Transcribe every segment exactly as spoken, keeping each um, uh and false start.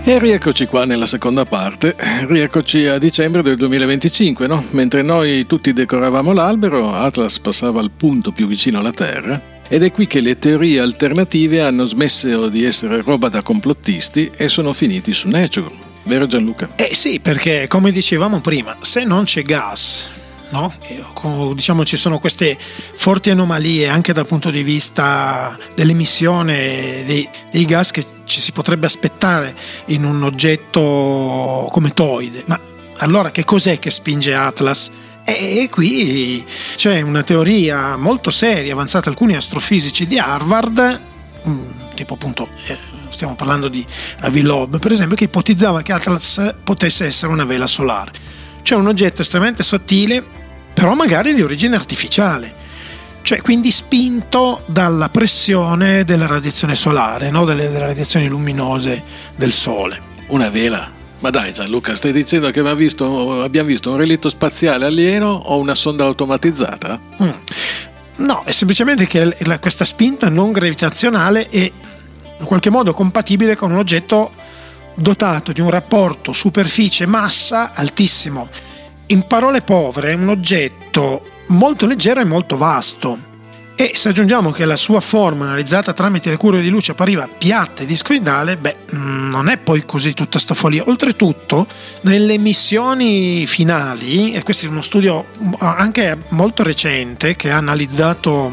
E rieccoci qua nella seconda parte, rieccoci a dicembre del duemilaventicinque, no? Mentre noi tutti decoravamo l'albero, Atlas passava al punto più vicino alla Terra, ed è qui che le teorie alternative hanno smesso di essere roba da complottisti e sono finiti su Nature, vero Gianluca? Eh sì, perché come dicevamo prima, se non c'è gas, no? Diciamo ci sono queste forti anomalie anche dal punto di vista dell'emissione dei, dei gas che ci si potrebbe aspettare in un oggetto cometoide, ma allora che cos'è che spinge Atlas? E qui c'è una teoria molto seria avanzata da alcuni astrofisici di Harvard, tipo appunto stiamo parlando di Avi Loeb per esempio, che ipotizzava che Atlas potesse essere una vela solare, cioè un oggetto estremamente sottile però magari di origine artificiale, cioè quindi spinto dalla pressione della radiazione solare, no? delle, delle radiazioni luminose del Sole. Una vela? Ma dai Gianluca, stai dicendo che abbiamo visto, abbiamo visto un relitto spaziale alieno o una sonda automatizzata? Mm. No, è semplicemente che questa spinta non gravitazionale è in qualche modo compatibile con un oggetto dotato di un rapporto superficie-massa altissimo. In parole povere, è un oggetto molto leggero e molto vasto. E se aggiungiamo che la sua forma analizzata tramite le curve di luce appariva piatta e discoidale, beh, non è poi così tutta sta follia. Oltretutto, nelle missioni finali, e questo è uno studio anche molto recente che ha analizzato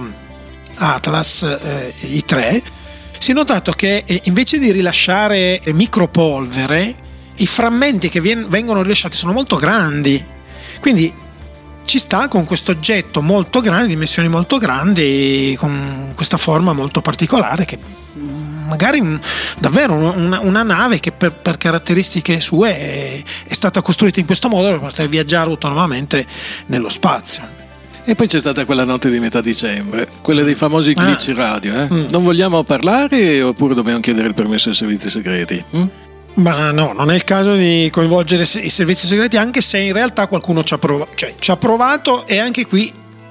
Atlas eh, I tre, si è notato che invece di rilasciare micropolvere, i frammenti che vien- vengono rilasciati sono molto grandi. Quindi ci sta con questo oggetto molto grande, dimensioni molto grandi, con questa forma molto particolare che magari un, davvero una, una nave che per, per caratteristiche sue è, è stata costruita in questo modo per poter viaggiare autonomamente nello spazio. E poi c'è stata quella notte di metà dicembre, quella dei famosi glitch ah. radio, eh? mm. Non vogliamo parlare oppure dobbiamo chiedere il permesso ai servizi segreti? Mm? Ma no, non è il caso di coinvolgere i servizi segreti, anche se in realtà qualcuno ci ha provato, cioè ci ha provato, e anche qui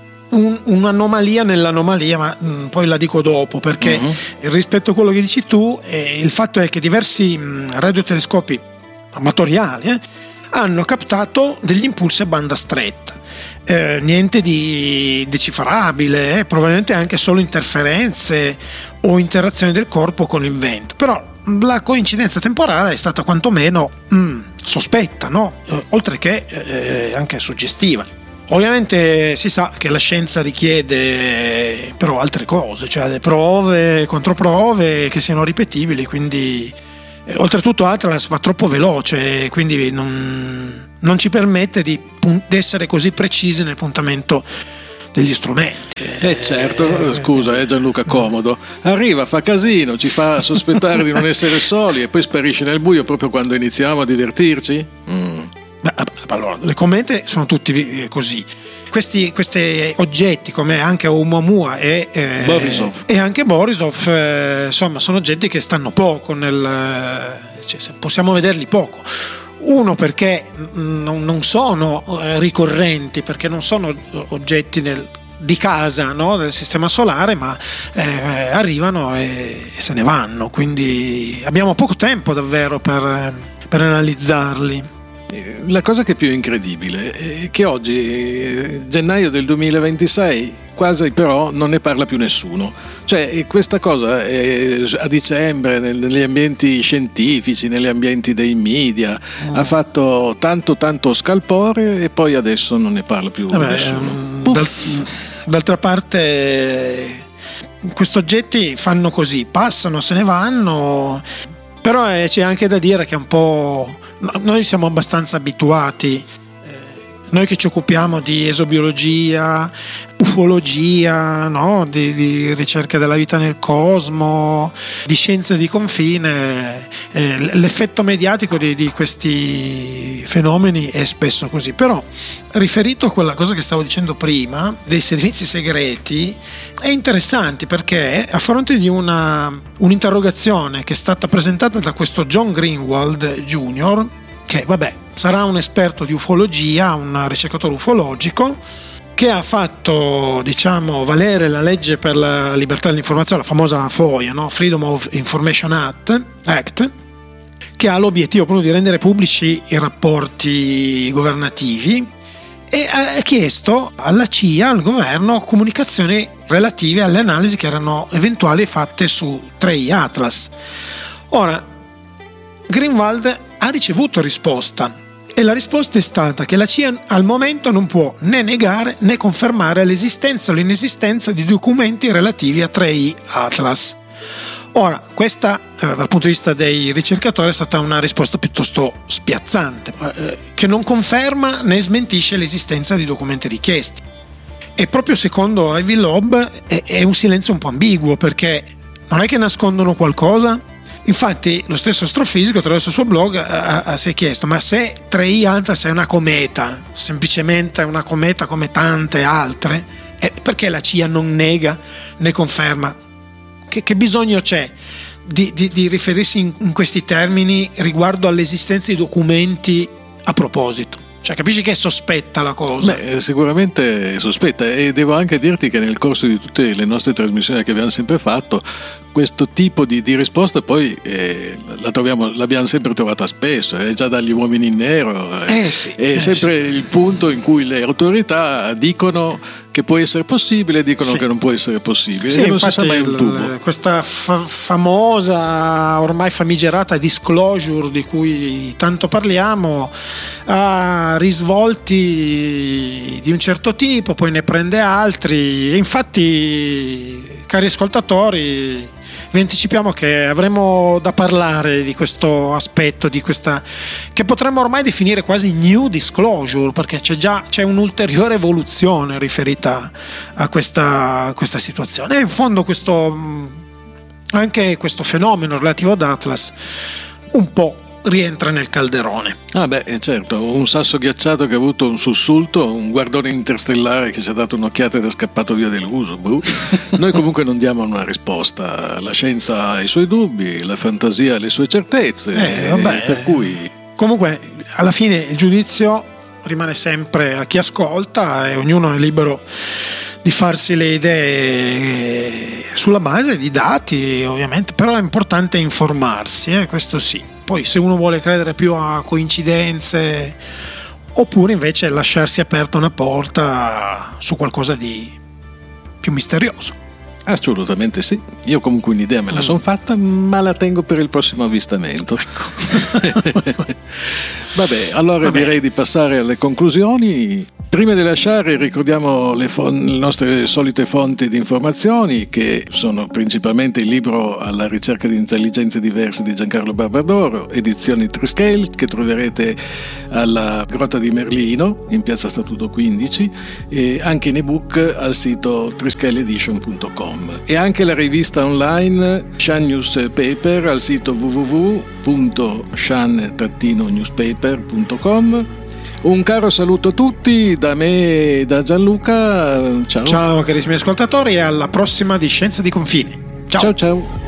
un, un'anomalia nell'anomalia, ma mh, poi la dico dopo, perché uh-huh. rispetto a quello che dici tu, eh, il fatto è che diversi mh, radiotelescopi amatoriali eh, hanno captato degli impulsi a banda stretta, eh, niente di decifrabile, eh, probabilmente anche solo interferenze o interazioni del corpo con il vento, però la coincidenza temporale è stata quantomeno mm, sospetta, no? Eh, oltre che eh, anche suggestiva. Ovviamente si sa che la scienza richiede però altre cose, cioè le prove, controprove che siano ripetibili, quindi eh, oltretutto Atlas va troppo veloce, quindi non, non ci permette di, di essere così precisi nel puntamento degli strumenti. Eh certo, scusa eh Gianluca, comodo. Arriva, fa casino, ci fa sospettare di non essere soli e poi sparisce nel buio proprio quando iniziamo a divertirci? Mm. Beh, allora, le comete sono tutti così. Questi, questi oggetti come anche Oumuamua e, eh, Borisov. e anche Borisov eh, insomma sono oggetti che stanno poco nel, cioè, possiamo vederli poco. Uno perché non sono ricorrenti, perché non sono oggetti nel, di casa, no, del sistema solare, ma eh, arrivano e, e se ne vanno, quindi abbiamo poco tempo davvero per, per analizzarli. La cosa che è più incredibile è che oggi, gennaio del duemilaventisei, quasi però non ne parla più nessuno. Cioè questa cosa è, a dicembre negli ambienti scientifici, negli ambienti dei media, mm. ha fatto tanto tanto scalpore e poi adesso non ne parla più Vabbè, nessuno. D'al, d'altra parte questi oggetti fanno così, passano, se ne vanno, però eh, c'è anche da dire che è un po'... Noi siamo abbastanza abituati, eh, noi che ci occupiamo di esobiologia, ufologia, no? di, di ricerca della vita nel cosmo, di scienze di confine, eh, l'effetto mediatico di, di questi fenomeni è spesso così. Però riferito a quella cosa che stavo dicendo prima dei servizi segreti, è interessante perché a fronte di una un'interrogazione che è stata presentata da questo John Greenwald Junior, che vabbè sarà un esperto di ufologia, un ricercatore ufologico, che ha fatto, diciamo, valere la legge per la libertà dell'informazione, la famosa FOIA, no? Freedom of Information Act, Act che ha l'obiettivo proprio di rendere pubblici i rapporti governativi, e ha chiesto alla C I A, al governo, comunicazioni relative alle analisi che erano eventuali fatte su tre I Atlas. Ora, Greenwald ha ricevuto risposta, e la risposta è stata che la C I A al momento non può né negare né confermare l'esistenza o l'inesistenza di documenti relativi a tre I Atlas. Ora, questa eh, dal punto di vista dei ricercatori è stata una risposta piuttosto spiazzante, eh, che non conferma né smentisce l'esistenza di documenti richiesti. E proprio secondo Ivy Loeb è, è un silenzio un po' ambiguo, perché non è che nascondono qualcosa. Infatti lo stesso astrofisico attraverso il suo blog ha, ha, si è chiesto: ma se tre I Atlas è una cometa, semplicemente una cometa come tante altre, eh, perché la C I A non nega né conferma? Che, che bisogno c'è di, di, di riferirsi in, in questi termini riguardo all'esistenza di documenti a proposito? Cioè, capisci che è sospetta la cosa? Beh, sicuramente è sospetta, e devo anche dirti che nel corso di tutte le nostre trasmissioni che abbiamo sempre fatto, questo tipo di, di risposta poi eh, la troviamo, l'abbiamo sempre trovata spesso, eh, già dagli uomini in nero, eh, eh sì, è eh sempre sì. il punto in cui le autorità dicono che può essere possibile, dicono sì. che non può essere possibile, sì, e non si sa mai un tubo. Il, questa fa- famosa, ormai famigerata disclosure di cui tanto parliamo ha risvolti di un certo tipo, poi ne prende altri, e infatti, cari ascoltatori, vi anticipiamo che avremo da parlare di questo aspetto, di questa che potremmo ormai definire quasi new disclosure, perché c'è già c'è un'ulteriore evoluzione riferita a questa, a questa situazione. E in fondo questo anche questo fenomeno relativo ad Atlas un po' rientra nel calderone. Ah beh, certo, un sasso ghiacciato che ha avuto un sussulto, un guardone interstellare che si è dato un'occhiata ed è scappato via deluso. Buh. Noi comunque non diamo una risposta, la scienza ha i suoi dubbi, la fantasia ha le sue certezze, eh, vabbè. per cui... Comunque alla fine il giudizio rimane sempre a chi ascolta, e ognuno è libero di farsi le idee sulla base di dati, ovviamente, però è importante informarsi, eh, questo sì. Poi se uno vuole credere più a coincidenze, oppure invece lasciarsi aperta una porta su qualcosa di più misterioso. Assolutamente sì, io comunque un'idea me la sono fatta, ma la tengo per il prossimo avvistamento. Ecco. Vabbè, allora Vabbè. direi di passare alle conclusioni. Prima di lasciare ricordiamo le, fon- le nostre solite fonti di informazioni, che sono principalmente il libro Alla ricerca di intelligenze diverse di Giancarlo Barbadoro, edizioni Triscale, che troverete alla Grotta di Merlino in piazza Statuto quindici, e anche in ebook al sito triscale edition punto com, e anche la rivista online Shan Newspaper al sito w w w punto shan newspaper punto com. Un caro saluto a tutti da me e da Gianluca. Ciao. Ciao carissimi ascoltatori, e alla prossima di Scienza di Confine. Ciao ciao. ciao.